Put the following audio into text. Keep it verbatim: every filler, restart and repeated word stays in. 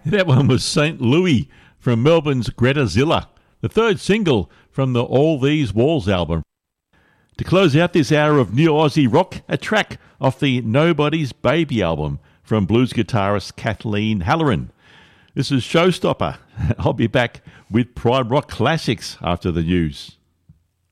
That one was Saint Louis from Melbourne's Greta Zilla, the third single from the All These Walls album. To close out this hour of New Aussie Rock, a track off the Nobody's Baby album from blues guitarist Kathleen Halloran. This is Showstopper. I'll be back with Pride Rock Classics after the news.